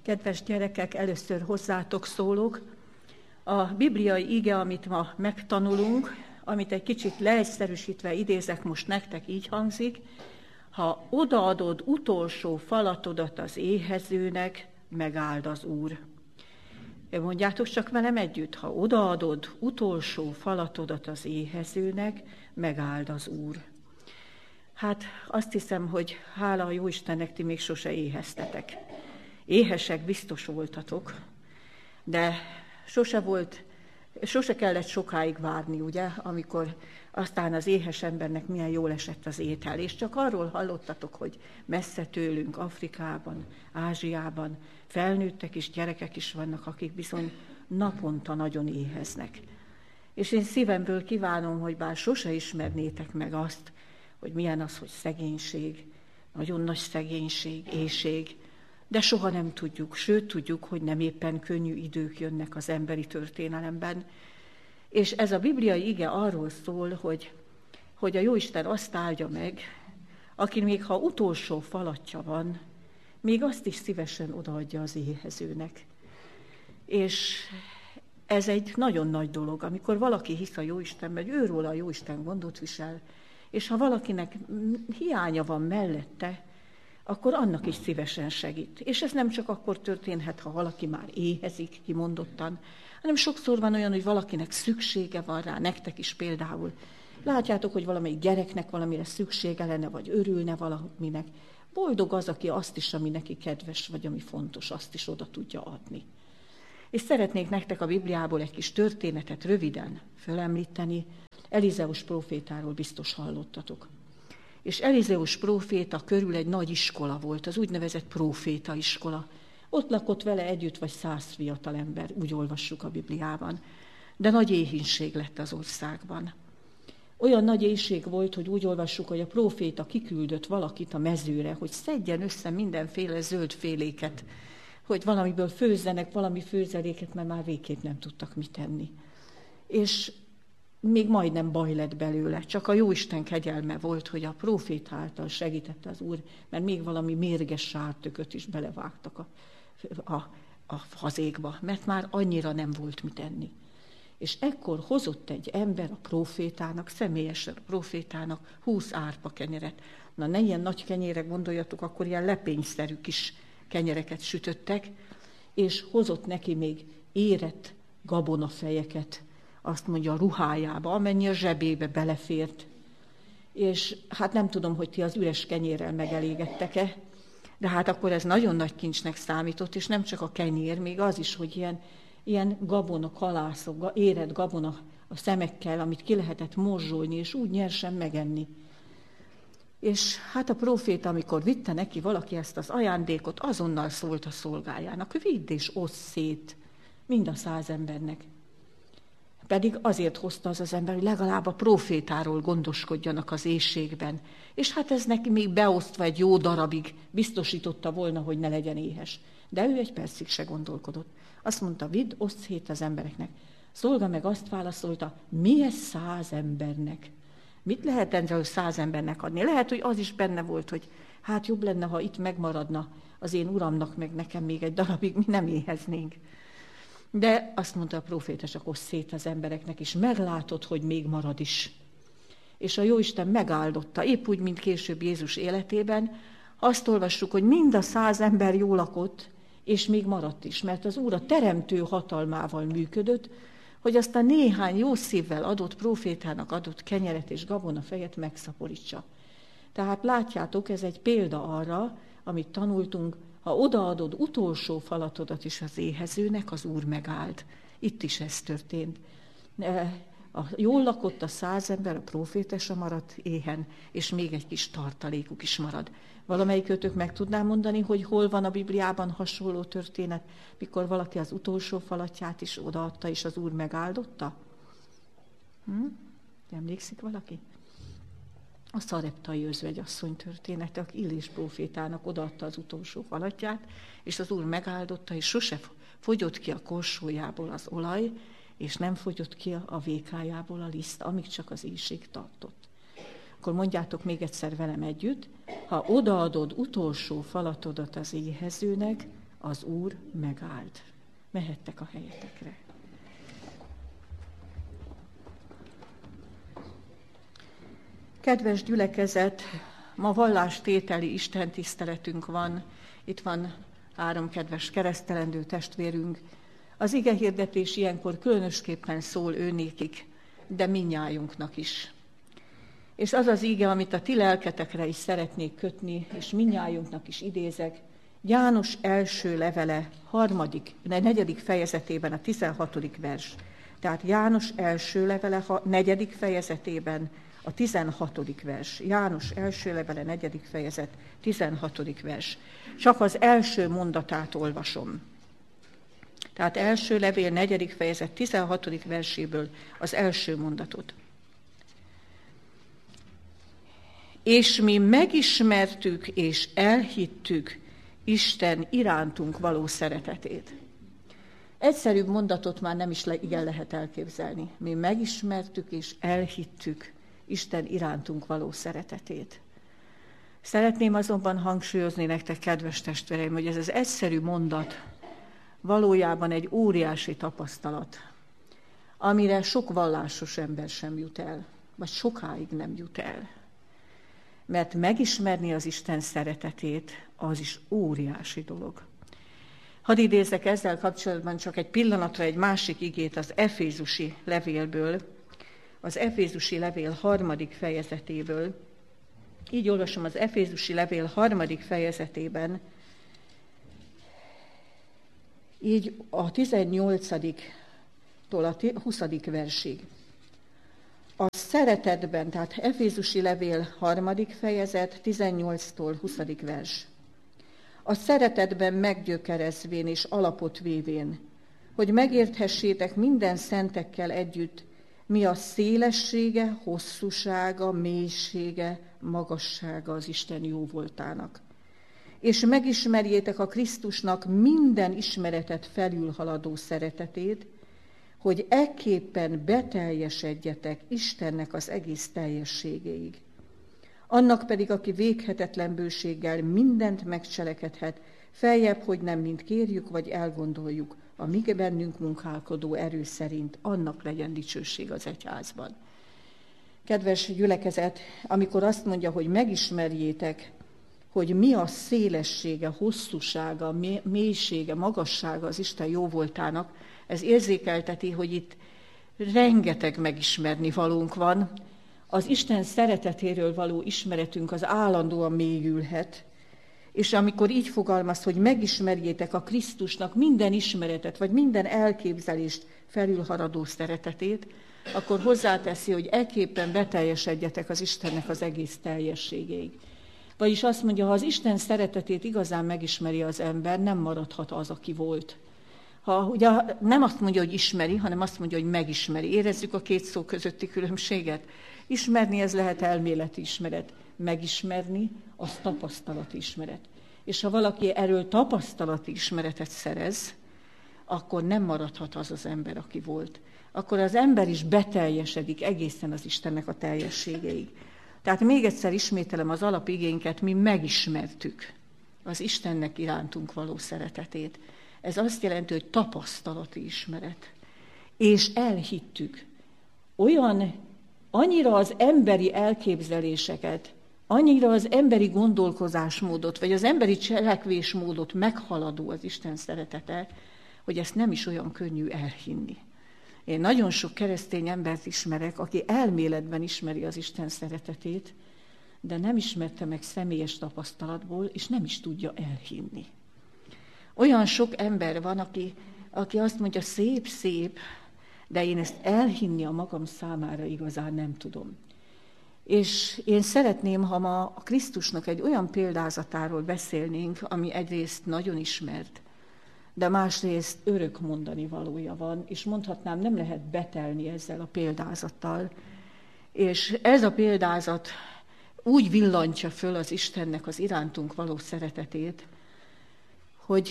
Kedves gyerekek, először hozzátok szólok. A bibliai ige, amit ma megtanulunk, amit egy kicsit leegyszerűsítve idézek most nektek, így hangzik: ha odaadod utolsó falatodat az éhezőnek, megáld az Úr. Mondjátok csak velem együtt: ha odaadod utolsó falatodat az éhezőnek, megáld az Úr. Hát azt hiszem, hogy hála a Jóistennek, ti még sose éheztetek. Éhesek biztos voltatok, de sose kellett sokáig várni, ugye, amikor aztán az éhes embernek milyen jól esett az étel. És csak arról hallottatok, hogy messze tőlünk, Afrikában, Ázsiában felnőttek és gyerekek is vannak, akik bizony naponta nagyon éheznek. És én szívemből kívánom, hogy bár sose ismernétek meg azt, hogy milyen az, hogy szegénység, nagyon nagy szegénység, éhség, de soha nem tudjuk, sőt tudjuk, hogy nem éppen könnyű idők jönnek az emberi történelemben. És ez a bibliai ige arról szól, hogy a Jóisten azt áldja meg, aki még ha utolsó falatja van, még azt is szívesen odaadja az éhezőnek. És ez egy nagyon nagy dolog, amikor valaki hisz a Jóistenben, hogy őróla a Jóisten gondot visel, és ha valakinek hiánya van mellette, akkor annak is szívesen segít. És ez nem csak akkor történhet, ha valaki már éhezik kimondottan, hanem sokszor van olyan, hogy valakinek szüksége van rá, nektek is például. Látjátok, hogy valamelyik gyereknek valamire szüksége lenne, vagy örülne valaminek. Boldog az, aki azt is, ami neki kedves, vagy ami fontos, azt is oda tudja adni. És szeretnék nektek a Bibliából egy kis történetet röviden fölemlíteni. Elizeus prófétáról biztos hallottatok. És Elizeus próféta körül egy nagy iskola volt, az úgynevezett próféta iskola. Ott lakott vele együtt vagy 100 fiatalember, úgy olvassuk a Bibliában. De nagy éhínség lett az országban. Olyan nagy éhség volt, hogy úgy olvassuk, hogy a próféta kiküldött valakit a mezőre, hogy szedjen össze mindenféle zöldféléket, hogy valamiből főzzenek valami főzeléket, mert már végképp nem tudtak mit tenni. És még majdnem baj lett belőle, csak a Jóisten kegyelme volt, hogy a próféta által segítette az Úr, mert még valami mérges sártököt is belevágtak a fazékba, mert már annyira nem volt mit enni. És ekkor hozott egy ember a prófétának, személyesen a prófétának 20 árpa kenyeret. Na, ne ilyen nagy kenyére gondoljatok, akkor ilyen lepényszerű kis kenyereket sütöttek, és hozott neki még érett gabonafejeket, azt mondja, a ruhájába, amennyi a zsebébe belefért. És hát nem tudom, hogy ti az üres kenyérrel megelégedtek-e, de hát akkor ez nagyon nagy kincsnek számított, és nem csak a kenyér, még az is, hogy ilyen gabona kalászok, érett gabona a szemekkel, amit ki lehetett morzsolni, és úgy nyersen megenni. És hát a próféta, amikor vitte neki valaki ezt az ajándékot, azonnal szólt a szolgájának: vidd és oszd szét mind a 100 embernek. Pedig azért hozta az ember, hogy legalább a prófétáról gondoskodjanak az éhségben. És hát ez neki még beosztva egy jó darabig biztosította volna, hogy ne legyen éhes. De ő egy percig se gondolkodott. Azt mondta: vidd, oszd szét az embereknek. Szolga meg azt válaszolta: mi ez 100 embernek? Mit lehet enről 100 embernek adni? Lehet, hogy az is benne volt, hogy hát jobb lenne, ha itt megmaradna az én uramnak, meg nekem még egy darabig, mi nem éheznénk. De azt mondta a próféta: csak oszd szét az embereknek, és meglátod, hogy még marad is. És a Jóisten megáldotta, épp úgy, mint később Jézus életében. Azt olvassuk, hogy mind a 100 ember jól lakott, és még maradt is, mert az Úr a teremtő hatalmával működött, hogy azt a néhány jó szívvel adott prófétának adott kenyeret és gabonafejet megszaporítsa. Tehát látjátok, ez egy példa arra, amit tanultunk: ha odaadod utolsó falatodat is az éhezőnek, az Úr megáld. Itt is ez történt. Jól lakott a 100 ember, a próféta sem maradt éhen, és még egy kis tartalékuk is marad. Valamelyikőtök meg tudná mondani, hogy hol van a Bibliában hasonló történet, mikor valaki az utolsó falatját is odaadta, és az Úr megáldotta? Emlékszik valaki? A szareptai özvegyasszony története, aki Illés prófétának odaadta az utolsó falatját, és az Úr megáldotta, és sose fogyott ki a korsójából az olaj, és nem fogyott ki a vékájából a liszt, amíg csak az éhség tartott. Akkor mondjátok még egyszer velem együtt: ha odaadod utolsó falatodat az éhezőnek, az Úr megállt. Mehettek a helyetekre. Kedves gyülekezet, ma vallástételi istentiszteletünk van. Itt van 3 kedves keresztelendő testvérünk. Az igehirdetés ilyenkor különösképpen szól őnékik, de mindnyájunknak is. És az az ige, amit a ti lelketekre is szeretnék kötni, és mindnyájunknak is idézek, János első levele 4. fejezetében a 16. vers. Tehát János első levele 4. fejezetében a 16. vers. János első levele 4. fejezet 16. vers. Csak az első mondatát olvasom. Tehát első levél 4. fejezet 16. verséből az első mondatot. És mi megismertük és elhittük Isten irántunk való szeretetét. Egyszerűbb mondatot már nem is igen lehet elképzelni. Mi megismertük és elhittük Isten irántunk való szeretetét. Szeretném azonban hangsúlyozni nektek, kedves testvéreim, hogy ez az egyszerű mondat valójában egy óriási tapasztalat, amire sok vallásos ember sem jut el, vagy sokáig nem jut el. Mert megismerni az Isten szeretetét, az is óriási dolog. Hadd idézzek ezzel kapcsolatban csak egy pillanatra egy másik igét az Efézusi levélből, az Efézusi levél 3. fejezetéből. Így olvasom az Efézusi levél 3. fejezetében, így a 18-tól a 20. versig. A szeretetben, tehát Efézusi levél 3. fejezet, 18-tól 20. vers. A szeretetben meggyökerezvén és alapot vévén, hogy megérthessétek minden szentekkel együtt, mi a szélessége, hosszúsága, mélysége, magassága az Isten jóvoltának. És megismerjétek a Krisztusnak minden ismeretet felülhaladó szeretetét, hogy ekképpen beteljesedjetek Istennek az egész teljességéig. Annak pedig, aki véghetetlen bőséggel mindent megcselekedhet, feljebb, hogy nem mind kérjük vagy elgondoljuk, a mi bennünk munkálkodó erő szerint, annak legyen dicsőség az egyházban. Kedves gyülekezet, amikor azt mondja, hogy megismerjétek, hogy mi a szélessége, hosszúsága, mélysége, magassága az Isten jóvoltának, ez érzékelteti, hogy itt rengeteg megismerni valónk van. Az Isten szeretetéről való ismeretünk az állandóan mélyülhet, és amikor így fogalmaz, hogy megismerjétek a Krisztusnak minden ismeretet, vagy minden elképzelést felülhaladó szeretetét, akkor hozzáteszi, hogy ekképpen beteljesedjetek az Istennek az egész teljességéig. Vagyis azt mondja, ha az Isten szeretetét igazán megismeri az ember, nem maradhat az, aki volt. Ugye nem azt mondja, hogy ismeri, hanem azt mondja, hogy megismeri. Érezzük a két szó közötti különbséget. Ismerni, ez lehet elméleti ismeret. Megismerni, az tapasztalati ismeret. És ha valaki erről tapasztalati ismeretet szerez, akkor nem maradhat az az ember, aki volt. Akkor az ember is beteljesedik egészen az Istennek a teljességéig. Tehát még egyszer ismételem az alapigénket, mi megismertük az Istennek irántunk való szeretetét. Ez azt jelenti, hogy tapasztalati ismeret. És elhittük. Annyira az emberi elképzeléseket, annyira az emberi gondolkozásmódot, vagy az emberi cselekvésmódot meghaladó az Isten szeretete, hogy ezt nem is olyan könnyű elhinni. Én nagyon sok keresztény embert ismerek, aki elméletben ismeri az Isten szeretetét, de nem ismerte meg személyes tapasztalatból, és nem is tudja elhinni. Olyan sok ember van, aki azt mondja, szép, de én ezt elhinni a magam számára igazán nem tudom. És én szeretném, ha ma a Krisztusnak egy olyan példázatáról beszélnénk, ami egyrészt nagyon ismert, de másrészt örök mondani valója van, és mondhatnám, nem lehet betelni ezzel a példázattal. És ez a példázat úgy villantja föl az Istennek az irántunk való szeretetét, hogy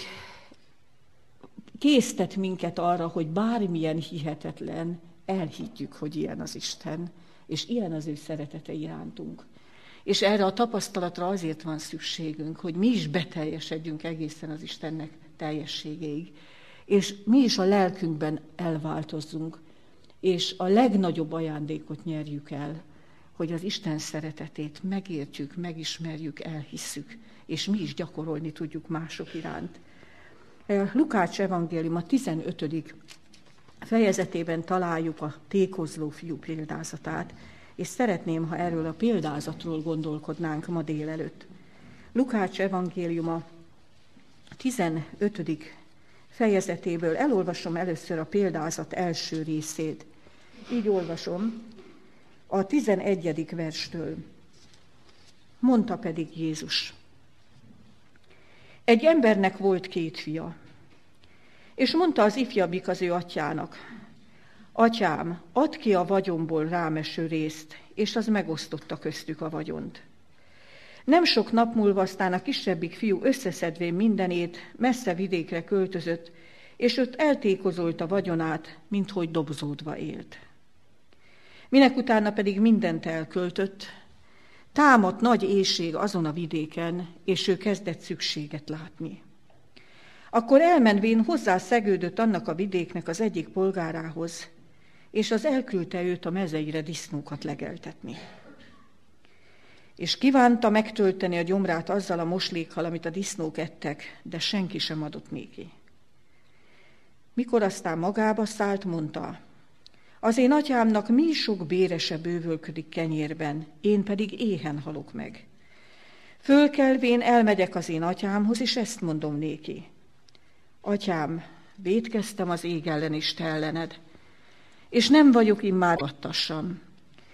késztet minket arra, hogy bármilyen hihetetlen, elhiggyük, hogy ilyen az Isten, és ilyen az ő szeretete irántunk. És erre a tapasztalatra azért van szükségünk, hogy mi is beteljesedjünk egészen az Istennek teljességéig. És mi is a lelkünkben elváltozzunk, és a legnagyobb ajándékot nyerjük el, hogy az Isten szeretetét megértjük, megismerjük, elhisszük, és mi is gyakorolni tudjuk mások iránt. Lukács evangélium a 15. fejezetében találjuk a tékozló fiú példázatát, és szeretném, ha erről a példázatról gondolkodnánk ma délelőtt. Lukács evangéliuma 15. fejezetéből elolvasom először a példázat első részét. Így olvasom a 11. verstől. Mondta pedig Jézus: egy embernek volt 2 fia, és mondta az ifjabbik az ő atyának: atyám, add ki a vagyomból rám eső részt, és az megosztotta köztük a vagyont. Nem sok nap múlva aztán a kisebbik fiú összeszedvén mindenét messze vidékre költözött, és ott eltékozolta vagyonát, minthogy dobzódva élt. Minek utána pedig mindent elköltött, támadt nagy éhség azon a vidéken, és ő kezdett szükséget látni. Akkor elmenvén hozzá szegődött annak a vidéknek az egyik polgárához, és az elküldte őt a mezeire disznókat legeltetni. És kívánta megtölteni a gyomrát azzal a moslékkal, amit a disznók ettek, de senki sem adott néki. Mikor aztán magába szállt, mondta: az én atyámnak mi sok bérese bővölködik kenyérben, én pedig éhen halok meg. Fölkelvén elmegyek az én atyámhoz, és ezt mondom néki: atyám, vétkeztem az ég ellen és te ellened, és nem vagyok immár attassam.